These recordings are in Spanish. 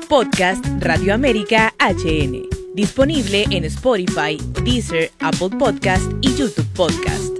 Podcast Radio América HN. Disponible en Spotify, Deezer, Apple Podcast y YouTube Podcast.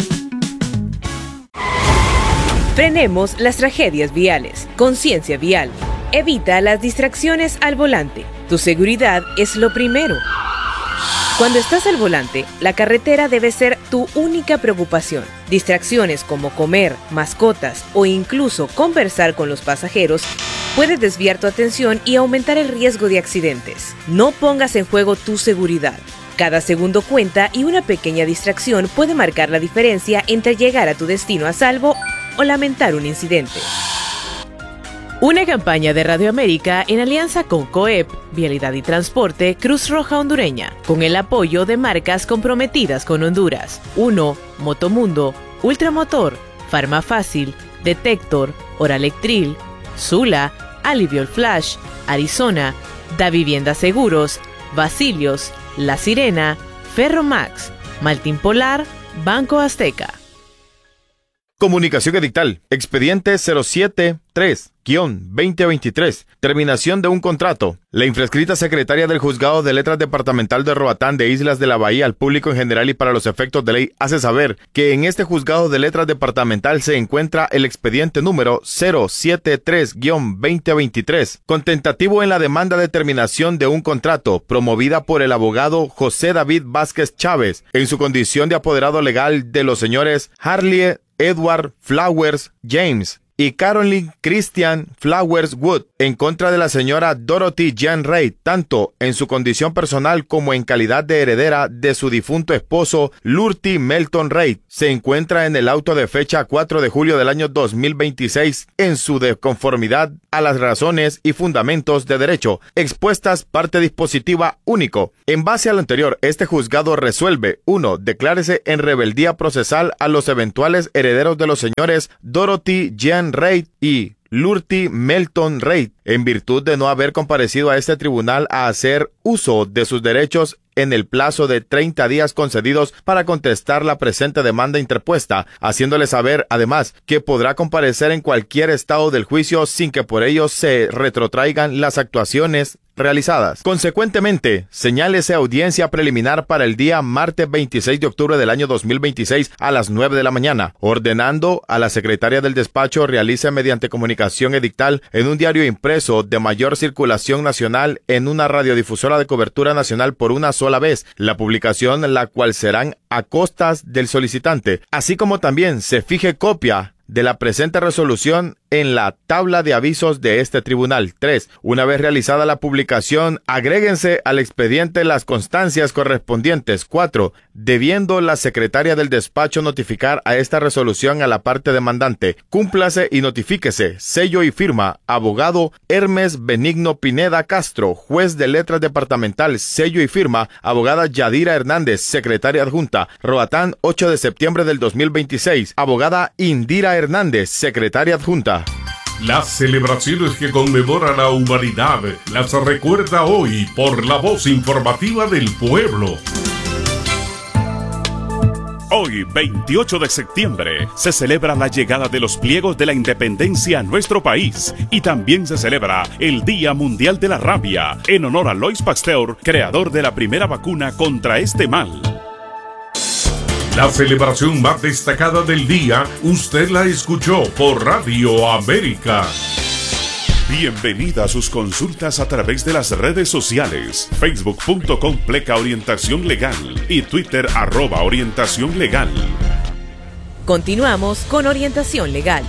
Frenemos las tragedias viales. Conciencia vial. Evita las distracciones al volante. Tu seguridad es lo primero. Cuando estás al volante, la carretera debe ser tu única preocupación. Distracciones como comer, mascotas o incluso conversar con los pasajeros puede desviar tu atención y aumentar el riesgo de accidentes. No pongas en juego tu seguridad. Cada segundo cuenta y una pequeña distracción puede marcar la diferencia entre llegar a tu destino a salvo o lamentar un incidente. Una campaña de Radio América en alianza con COEP, Vialidad y Transporte, Cruz Roja Hondureña, con el apoyo de marcas comprometidas con Honduras. 1. Motomundo, Ultramotor, Farmafácil, Detector, Oralectril, Sula, Aliviol Flash, Arizona, Da Vivienda Seguros, Basilios, La Sirena, Ferromax, Maltín Polar, Banco Azteca. Comunicación edictal. Expediente 073-2023. Terminación de un contrato. La infrascrita secretaria del Juzgado de Letras Departamental de Roatán de Islas de la Bahía al público en general y para los efectos de ley hace saber que en este Juzgado de Letras Departamental se encuentra el expediente número 073-2023, con tentativo en la demanda de terminación de un contrato promovida por el abogado José David Vázquez Chávez en su condición de apoderado legal de los señores Harley Edward Flowers James y Caroline Christian Flowers Wood en contra de la señora Dorothy Jean Reid, tanto en su condición personal como en calidad de heredera de su difunto esposo Lurty Melton Reid. Se encuentra en el auto de fecha 4 de julio del año 2026 en su conformidad a las razones y fundamentos de derecho expuestas parte dispositiva único. En base a lo anterior, este juzgado resuelve: 1. Declárese en rebeldía procesal a los eventuales herederos de los señores Dorothy Jean Reid y Lurty Melton Reid, en virtud de no haber comparecido a este tribunal a hacer uso de sus derechos en el plazo de 30 días concedidos para contestar la presente demanda interpuesta, haciéndole saber, además, que podrá comparecer en cualquier estado del juicio sin que por ello se retrotraigan las actuaciones realizadas. Consecuentemente, señálese audiencia preliminar para el día martes 26 de octubre del año 2026 a las 9 de la mañana, ordenando a la secretaria del despacho realice mediante comunicación edictal en un diario impreso de mayor circulación nacional en una radiodifusora de cobertura nacional por una sola vez, la publicación la cual serán a costas del solicitante, así como también se fije copia de la presente resolución en la tabla de avisos de este tribunal. 3. Una vez realizada la publicación, agréguense al expediente las constancias correspondientes. 4. Debiendo la secretaria del despacho notificar a esta resolución a la parte demandante, cúmplase y notifíquese. Sello y firma: abogado Hermes Benigno Pineda Castro, juez de letras departamental. Sello y firma: abogada Yadira Hernández, secretaria adjunta. Roatán, 8 de septiembre del 2026. Abogada Indira Hernández, secretaria adjunta. Las celebraciones que conmemora la humanidad las recuerda hoy por la voz informativa del pueblo. Hoy, 28 de septiembre, se celebra la llegada de los pliegos de la independencia a nuestro país y también se celebra el Día Mundial de la Rabia, en honor a Louis Pasteur, creador de la primera vacuna contra este mal. La celebración más destacada del día, usted la escuchó por Radio América. Bienvenida a sus consultas a través de las redes sociales, facebook.com/orientación legal y Twitter @orientación legal. Continuamos con Orientación Legal.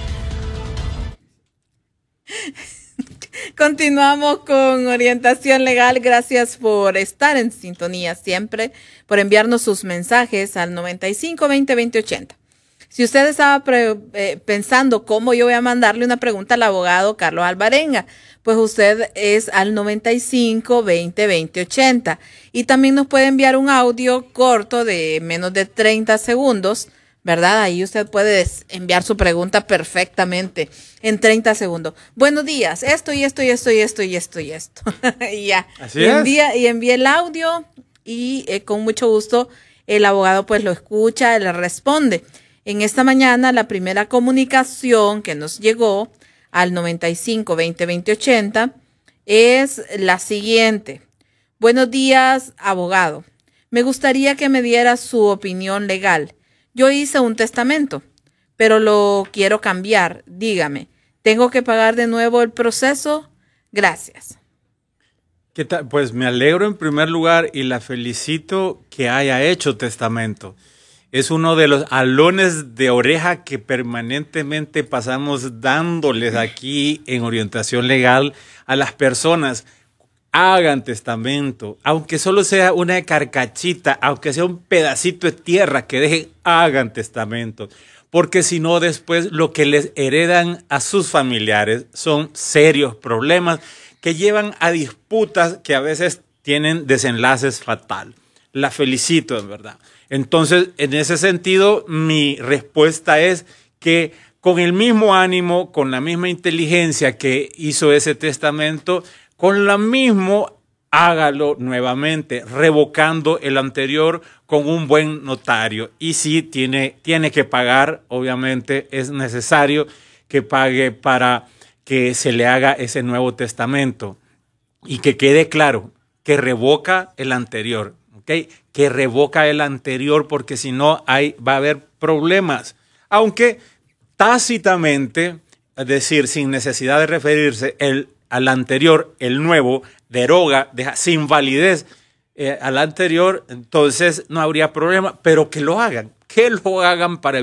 Continuamos con Orientación Legal. Gracias por estar en sintonía siempre, por enviarnos sus mensajes al 95-20-2080. Si usted estaba pensando cómo yo voy a mandarle una pregunta al abogado Carlos Alvarenga, pues usted es al 95-20-2080. Y también nos puede enviar un audio corto de menos de 30 segundos, ¿verdad? Ahí usted puede enviar su pregunta perfectamente en 30 segundos. Buenos días, esto y esto y esto y esto y esto y esto. Y ya. Así es. Envía el audio y con mucho gusto el abogado pues lo escucha, le responde. En esta mañana la primera comunicación que nos llegó al 95-20-2080 es la siguiente. Buenos días, abogado. Me gustaría que me diera su opinión legal. Yo hice un testamento, pero lo quiero cambiar. Dígame, ¿tengo que pagar de nuevo el proceso? Gracias. ¿Qué tal? Pues me alegro en primer lugar y la felicito que haya hecho testamento. Es uno de los alones de oreja que permanentemente pasamos dándoles aquí en orientación legal a las personas. Hagan testamento, aunque solo sea una carcachita, aunque sea un pedacito de tierra que dejen, hagan testamento. Porque si no, después lo que les heredan a sus familiares son serios problemas que llevan a disputas que a veces tienen desenlaces fatal. La felicito, en verdad. Entonces, en ese sentido, mi respuesta es que con el mismo ánimo, con la misma inteligencia que hizo ese testamento, con lo mismo hágalo nuevamente, revocando el anterior con un buen notario. Y si tiene que pagar, obviamente es necesario que pague para que se le haga ese nuevo testamento. Y que quede claro que revoca el anterior, ¿ok? Que revoca el anterior porque si no va a haber problemas. Aunque tácitamente, es decir, sin necesidad de referirse al anterior, el nuevo deroga, deja sin validez al anterior, entonces no habría problema, pero que lo hagan para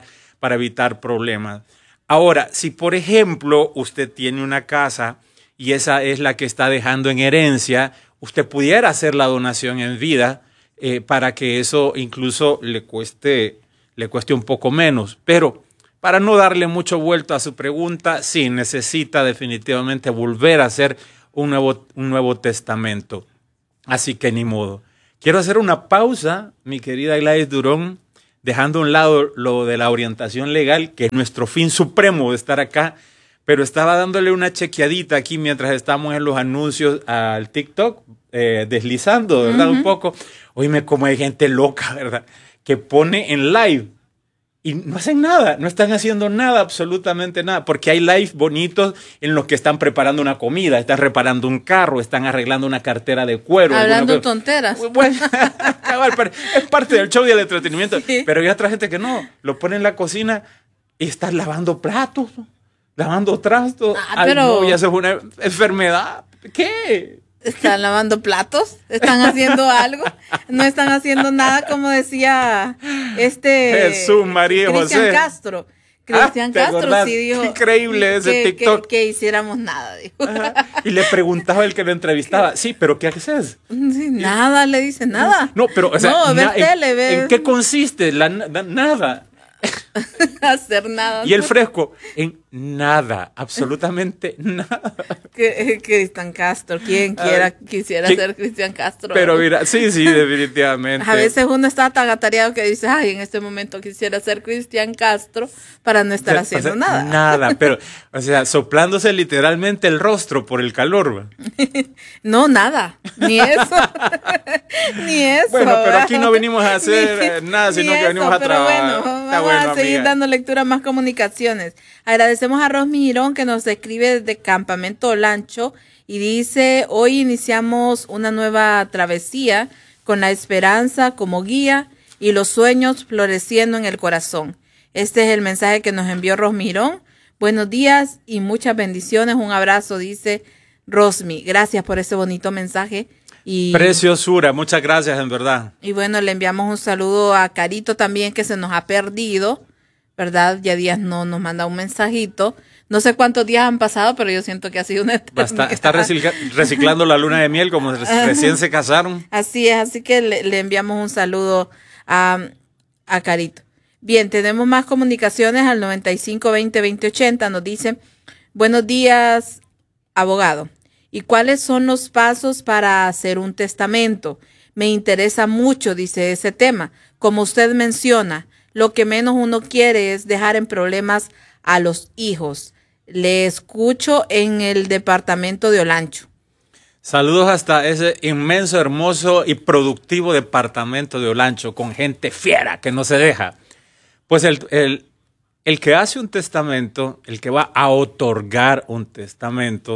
evitar problemas. Ahora, si por ejemplo usted tiene una casa y esa es la que está dejando en herencia, usted pudiera hacer la donación en vida para que eso incluso le cueste un poco menos, pero para no darle mucho vuelto a su pregunta, sí, necesita definitivamente volver a hacer un nuevo testamento. Así que ni modo. Quiero hacer una pausa, mi querida Gladys Durón, dejando a un lado lo de la orientación legal, que es nuestro fin supremo de estar acá, pero estaba dándole una chequeadita aquí mientras estamos en los anuncios al TikTok, deslizando, ¿verdad? Un poco. Oíme, como hay gente loca, ¿verdad? Que pone en live. Y no hacen nada, no están haciendo nada, absolutamente nada, porque hay live bonitos en los que están preparando una comida, están reparando un carro, están arreglando una cartera de cuero. Hablando tonteras. Bueno, es parte del show y del entretenimiento, sí. Pero hay otra gente que no, lo pone en la cocina y están lavando platos, lavando trastos. Pero no, y eso es una enfermedad. ¿Qué? ¿Están lavando platos? ¿Están haciendo algo? No están haciendo nada, como decía Jesús, María Cristian José Castro. Cristian Castro sí dijo. Increíble ese TikTok. Que hiciéramos nada, dijo. Y le preguntaba el que lo entrevistaba, sí, pero ¿qué haces? Sí, nada, le dice nada. No, pero o sea, no, ver tele, ver. ¿En qué consiste? Nada. Hacer nada. Y el fresco, en nada, absolutamente nada. Cristian Castro, quien quisiera ser Cristian Castro. Pero mira, sí, definitivamente. A veces uno está tan atareado que dice, ay, en este momento quisiera ser Cristian Castro para no estar haciendo nada. Nada, pero, o sea, soplándose literalmente el rostro por el calor. No, nada, ni eso. Ni eso. Bueno, pero aquí no venimos a hacer nada, sino que venimos a trabajar. Bueno, vamos a seguir dando lectura a más comunicaciones. Agradecemos a Rosmi Girón que nos escribe desde Campamento Olancho y dice, hoy iniciamos una nueva travesía con la esperanza como guía y los sueños floreciendo en el corazón. Este es el mensaje que nos envió Rosmi Girón. Buenos días y muchas bendiciones. Un abrazo, dice Rosmi. Gracias por ese bonito mensaje. Preciosura, muchas gracias, en verdad. Y bueno, le enviamos un saludo a Carito también, que se nos ha perdido, ¿verdad? Ya días no nos manda un mensajito. No sé cuántos días han pasado, pero yo siento que ha sido una eternidad. Está reciclando la luna de miel como recién se casaron. Así es, así que le enviamos un saludo a Carito. Bien, tenemos más comunicaciones al 9520-2080. Nos dicen, buenos días, abogado. ¿Y cuáles son los pasos para hacer un testamento? Me interesa mucho, dice, ese tema. Como usted menciona, lo que menos uno quiere es dejar en problemas a los hijos. Le escucho en el departamento de Olancho. Saludos hasta ese inmenso, hermoso y productivo departamento de Olancho, con gente fiera que no se deja. Pues el que hace un testamento, el que va a otorgar un testamento,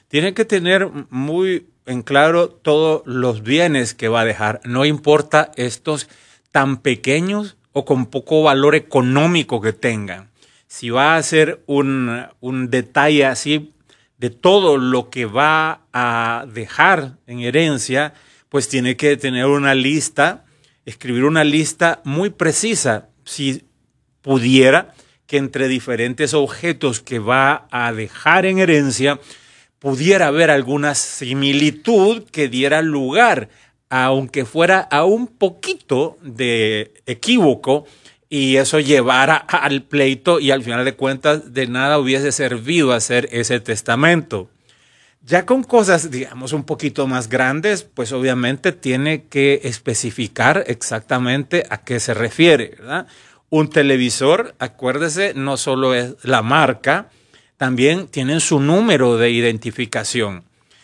tiene que tener muy en claro todos los bienes que va a dejar. No importa estos tan pequeños o con poco valor económico que tengan. Si va a hacer un detalle así de todo lo que va a dejar en herencia, pues tiene que tener una lista, escribir una lista muy precisa, si pudiera, que entre diferentes objetos que va a dejar en herencia, pudiera haber alguna similitud que diera lugar, aunque fuera a un poquito de equívoco, y eso llevara al pleito y al final de cuentas de nada hubiese servido hacer ese testamento. Ya con cosas, digamos, un poquito más grandes, pues obviamente tiene que especificar exactamente a qué se refiere, ¿verdad? Un televisor, acuérdese, no solo es la marca, también tienen su número de identificación.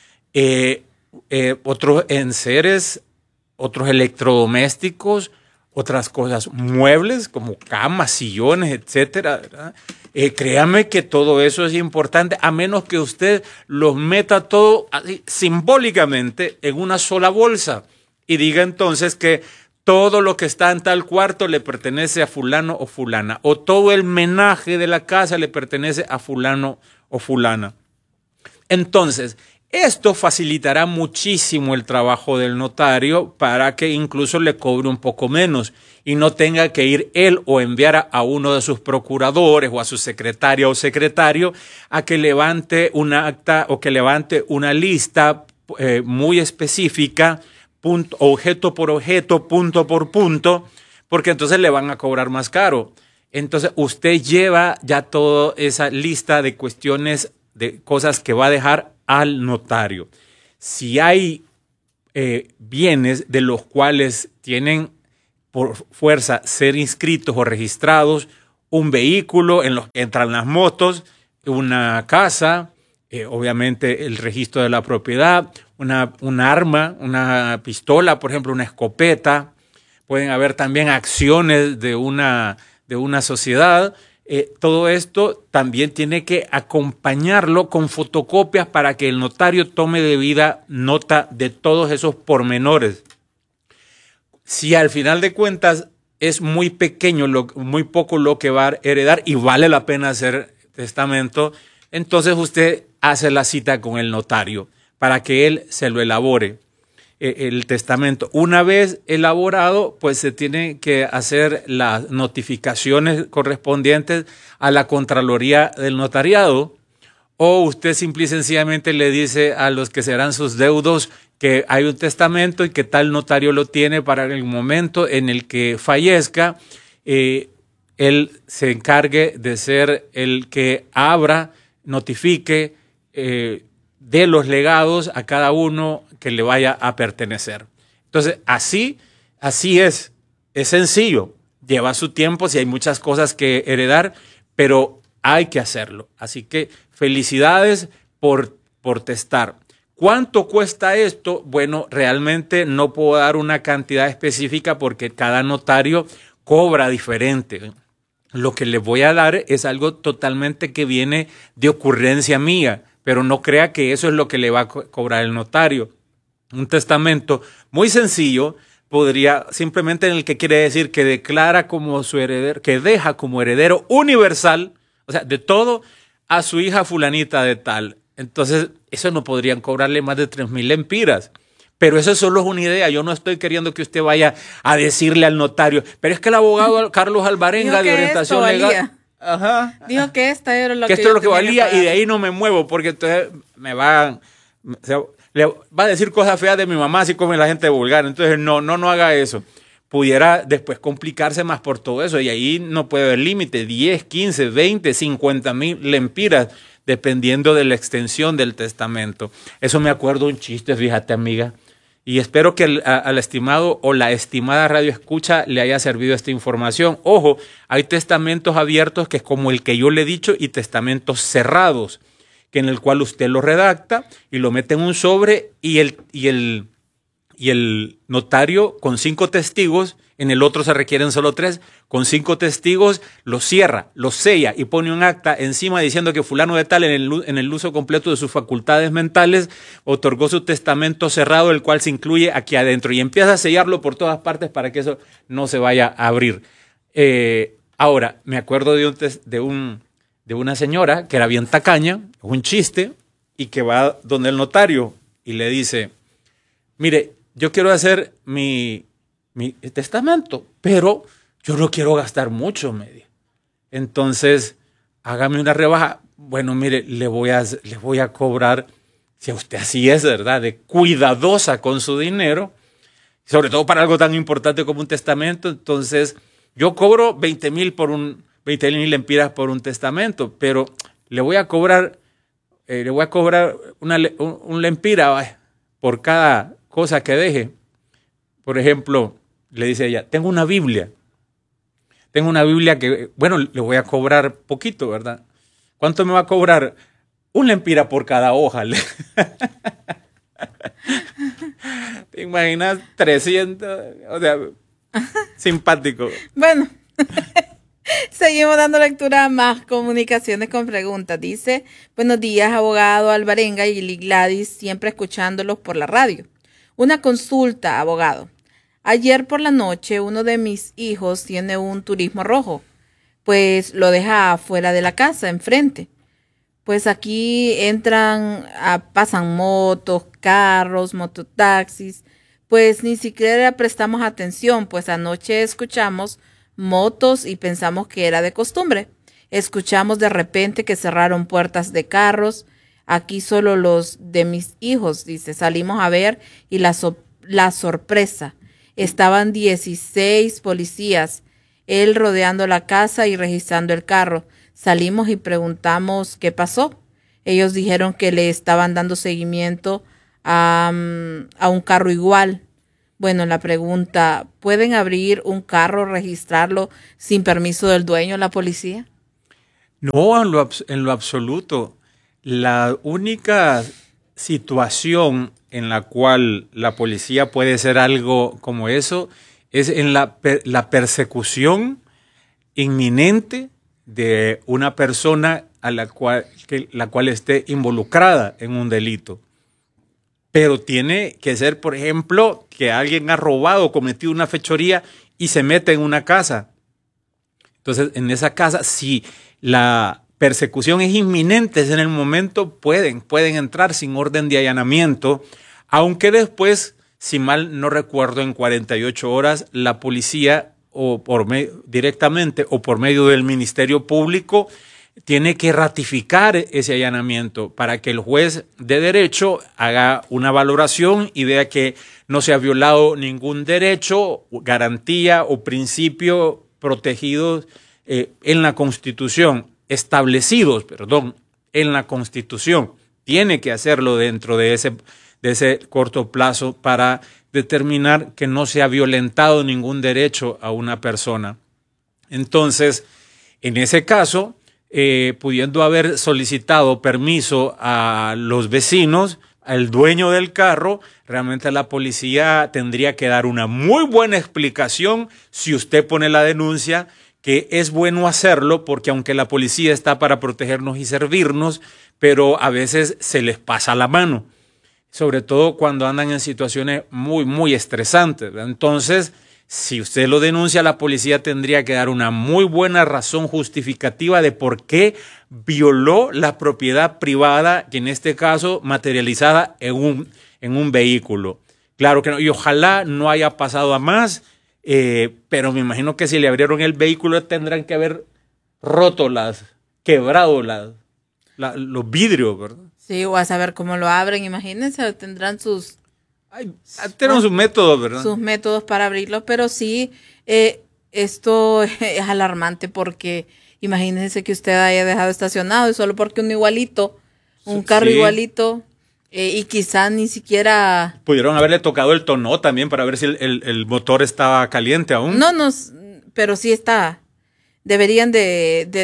Otros enseres, otros electrodomésticos, otras cosas, muebles como camas, sillones, etcétera, ¿verdad? Créame que todo eso es importante, a menos que usted los meta todo así, simbólicamente en una sola bolsa y diga entonces que todo lo que está en tal cuarto le pertenece a fulano o fulana, o todo el menaje de la casa le pertenece a fulano o fulana. Entonces, esto facilitará muchísimo el trabajo del notario para que incluso le cobre un poco menos y no tenga que ir él o enviar a uno de sus procuradores o a su secretaria o secretario a que levante un acta o que levante una lista muy específica, objeto por objeto, punto por punto, porque entonces le van a cobrar más caro. Entonces usted lleva ya toda esa lista de cuestiones, de cosas que va a dejar al notario. Si hay bienes de los cuales tienen por fuerza ser inscritos o registrados, un vehículo en los que entran las motos, una casa, obviamente el registro de la propiedad, un arma, una pistola, por ejemplo, una escopeta, pueden haber también acciones de una sociedad. Todo esto también tiene que acompañarlo con fotocopias para que el notario tome debida nota de todos esos pormenores. Si al final de cuentas es muy pequeño, muy poco lo que va a heredar y vale la pena hacer testamento, entonces usted hace la cita con el notario para que él se lo elabore. El testamento. Una vez elaborado, pues se tienen que hacer las notificaciones correspondientes a la Contraloría del Notariado, o usted simple y sencillamente le dice a los que serán sus deudos que hay un testamento y que tal notario lo tiene para el momento en el que fallezca, él se encargue de ser el que abra, notifique, de los legados a cada uno que le vaya a pertenecer. Entonces, así es sencillo, lleva su tiempo, si hay muchas cosas que heredar, pero hay que hacerlo. Así que felicidades por testar. ¿Cuánto cuesta esto? Bueno, realmente no puedo dar una cantidad específica porque cada notario cobra diferente. Lo que les voy a dar es algo totalmente que viene de ocurrencia mía, pero no crea que eso es lo que le va a cobrar el notario. Un testamento muy sencillo podría simplemente en el que quiere decir que declara como su heredero, que deja como heredero universal, o sea, de todo a su hija fulanita de tal. Entonces, eso no podrían cobrarle más de 3,000 lempiras. Pero eso solo es una idea. Yo no estoy queriendo que usted vaya a decirle al notario, pero es que el abogado Carlos Alvarenga de orientación legal. Ajá. Dijo que esto era lo que esto es lo que valía y de ahí no me muevo porque entonces le va a decir cosas feas de mi mamá así como la gente vulgar. Entonces no haga eso. Pudiera después complicarse más por todo eso y ahí no puede haber límite, 10, 15, 20, 50,000 lempiras dependiendo de la extensión del testamento. Eso me acuerdo un chiste, fíjate amiga. Y espero que al estimado o la estimada radio escucha le haya servido esta información. Ojo, hay testamentos abiertos que es como el que yo le he dicho y testamentos cerrados, que en el cual usted lo redacta y lo mete en un sobre y el y el notario con 5 testigos, en el otro se requieren solo 3, con 5 testigos lo cierra, lo sella y pone un acta encima diciendo que fulano de tal en el uso completo de sus facultades mentales otorgó su testamento cerrado, el cual se incluye aquí adentro, y empieza a sellarlo por todas partes para que eso no se vaya a abrir. Ahora, me acuerdo de una señora que era bien tacaña, un chiste, y que va donde el notario y le dice, mire, yo quiero hacer mi testamento, pero yo no quiero gastar mucho, me dijo. Entonces, hágame una rebaja. Bueno, mire, le voy a cobrar, si a usted así es, ¿verdad?, de cuidadosa con su dinero, sobre todo para algo tan importante como un testamento. Entonces, yo cobro 20,000 20,000 lempiras por un testamento, pero le voy a cobrar un lempira por cada cosa que deje. Por ejemplo, le dice ella, tengo una Biblia que, bueno, le voy a cobrar poquito, ¿verdad? ¿Cuánto me va a cobrar? Un lempira por cada hoja. ¿Te imaginas? 300, o sea, simpático. Bueno, seguimos dando lectura a más comunicaciones con preguntas. Dice, buenos días, abogado Alvarenga y Gladys, siempre escuchándolos por la radio. Una consulta, abogado. Ayer por la noche uno de mis hijos tiene un turismo rojo, pues lo deja afuera de la casa, enfrente. Pues aquí pasan motos, carros, mototaxis, pues ni siquiera prestamos atención, pues anoche escuchamos motos y pensamos que era de costumbre. Escuchamos de repente que cerraron puertas de carros, aquí solo los de mis hijos, dice, salimos a ver y la sorpresa. Estaban 16 policías, él rodeando la casa y registrando el carro. Salimos y preguntamos qué pasó. Ellos dijeron que le estaban dando seguimiento a un carro igual. Bueno, la pregunta, ¿pueden abrir un carro, registrarlo sin permiso del dueño, la policía? No, en lo absoluto. La única situación en la cual la policía puede hacer algo como eso es en la persecución inminente de una persona la cual esté involucrada en un delito. Pero tiene que ser, por ejemplo, que alguien ha robado, cometido una fechoría y se mete en una casa. Entonces, en esa casa, si la persecución es inminente, es en el momento, pueden entrar sin orden de allanamiento, aunque después, si mal no recuerdo, en 48 horas, la policía directamente o por medio del Ministerio Público tiene que ratificar ese allanamiento para que el juez de derecho haga una valoración y vea que no se ha violado ningún derecho, garantía o principio protegidos en la Constitución, en la Constitución. Tiene que hacerlo dentro de ese corto plazo para determinar que no se ha violentado ningún derecho a una persona. Entonces, en ese caso, pudiendo haber solicitado permiso a los vecinos, al dueño del carro, realmente la policía tendría que dar una muy buena explicación si usted pone la denuncia, que es bueno hacerlo porque aunque la policía está para protegernos y servirnos, pero a veces se les pasa la mano, sobre todo cuando andan en situaciones muy, muy estresantes. Entonces, si usted lo denuncia, la policía tendría que dar una muy buena razón justificativa de por qué violó la propiedad privada, que en este caso materializada en un vehículo. Claro que no, y ojalá no haya pasado a más, pero me imagino que si le abrieron el vehículo tendrán que haber roto quebrado los vidrios, ¿verdad? Sí, o a saber cómo lo abren, imagínense, tendrán sus métodos, ¿verdad? Sus métodos para abrirlo, pero sí, esto es alarmante porque imagínense que usted haya dejado estacionado y solo porque un carro igualito, y quizás ni siquiera... Pudieron haberle tocado el tonó también para ver si el motor estaba caliente aún. No, pero sí está. Deberían de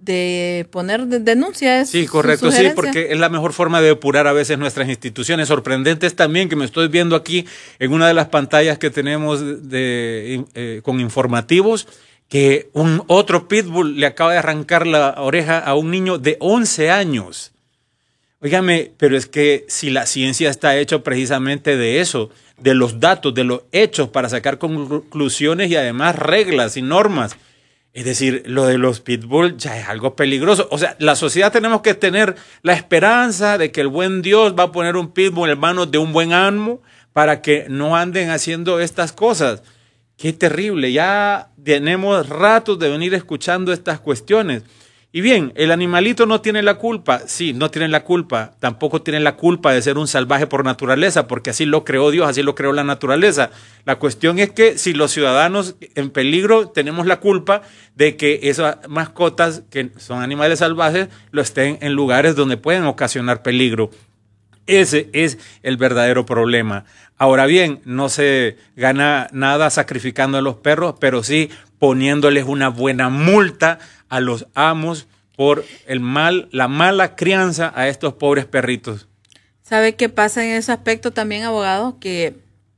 poner denuncia. Sí, correcto, sí, porque es la mejor forma de depurar a veces nuestras instituciones. Sorprendentes también que me estoy viendo aquí en una de las pantallas que tenemos con informativos, que un otro pitbull le acaba de arrancar la oreja a un niño de 11 años. Óigame, pero es que si la ciencia está hecha precisamente de eso, de los datos, de los hechos, para sacar conclusiones y además reglas y normas. Es decir, lo de los pitbull ya es algo peligroso. O sea, la sociedad tenemos que tener la esperanza de que el buen Dios va a poner un pitbull en manos de un buen amo para que no anden haciendo estas cosas. Qué terrible. Ya tenemos ratos de venir escuchando estas cuestiones. Y bien, el animalito no tiene la culpa. Sí, no tiene la culpa. Tampoco tiene la culpa de ser un salvaje por naturaleza, porque así lo creó Dios, así lo creó la naturaleza. La cuestión es que si los ciudadanos en peligro tenemos la culpa de que esas mascotas, que son animales salvajes, lo estén en lugares donde pueden ocasionar peligro. Ese es el verdadero problema. Ahora bien, no se gana nada sacrificando a los perros, pero sí poniéndoles una buena multa a los amos por la mala crianza a estos pobres perritos. ¿Sabe qué pasa en ese aspecto también, abogado? Que,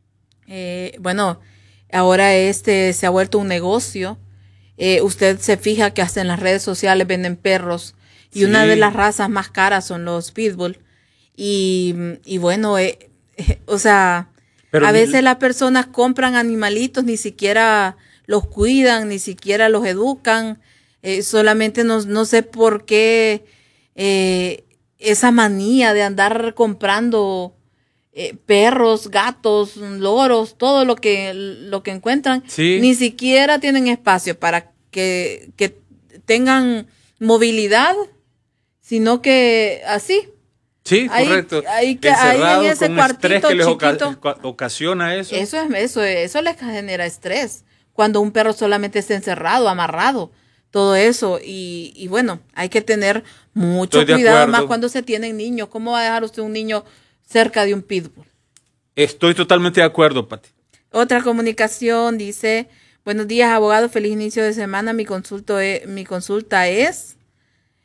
ahora se ha vuelto un negocio. Usted se fija que hasta en las redes sociales venden perros y una de las razas más caras son los pitbull. Y bueno, pero a veces las personas compran animalitos, ni siquiera los cuidan, ni siquiera los educan. Solamente no sé por qué esa manía de andar comprando perros, gatos, loros, todo lo que encuentran. Sí. Ni siquiera tienen espacio para que tengan movilidad, sino que así. Sí, correcto. Ahí en ese con cuartito estrés que les chiquito, ocasiona eso. Eso les genera estrés. Cuando un perro solamente está encerrado, amarrado, todo eso. Y bueno, hay que tener mucho cuidado, más cuando se tienen niños. ¿Cómo va a dejar usted un niño cerca de un pitbull? Estoy totalmente de acuerdo, Pati. Otra comunicación dice: buenos días, abogado, feliz inicio de semana. Mi consulta es